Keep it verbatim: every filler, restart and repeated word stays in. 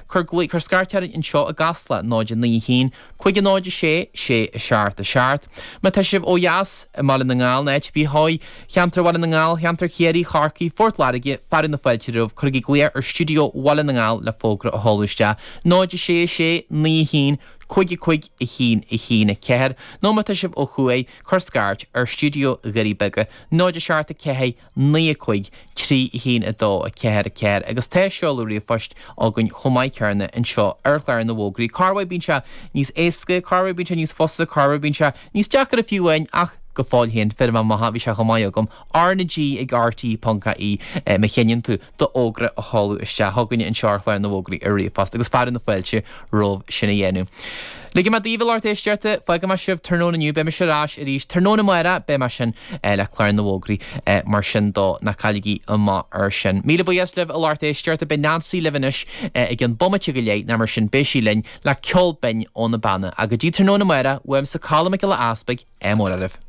chur glí chur scartear in seo a gasla náid in lí hín chuig an náid sé sé a seart a seart. Ma tá sibh ó jas mal na ngáil na H B hoi cheantar wal na ngáil cheantar chéirí charcaí Fort Laige farin na foiilteirmh chuig léir ar studio wal na ngáil le fógra a holuiste. Náid sé sé lí hín chuig chuig i hín i hín a ceir. nó ma tá sibh ó chué chur scarт ar studio garí bege. Náid a seart a cehé ní chuig trí i hín a dó a ceir a ceir. Agus té seolúí a fust ágann chomáid cearna in seo ar chléir na bhógraí. Carfu bín se níos éasca, carfu bín se níos fosa, carfu bín se níos deachar a fiúhain ach go fáil hén fir man maha bhí se chomáid agam arna G ag R T P I me chéann tú do ógra a hallú iste thuganne in seár chléir na bhógraí ar riomh agus fearan na foiilte rómh sinna dhéanú. Lige ma díomh art éisteirte feige mar sibh tarnóna nniu be me se ráis a rís tarnóna mara be mar sin le chléir na bhógraí mar sin dó na cailíí má ar sin. Míle buíos libh a art éisteirte be Nancy Livanis ag an bommate go léid na mar sin béisií linn le ceol ben ó na banna a go dtí tarnóna mara bhuaim sa cála le aspaig é mór aribh.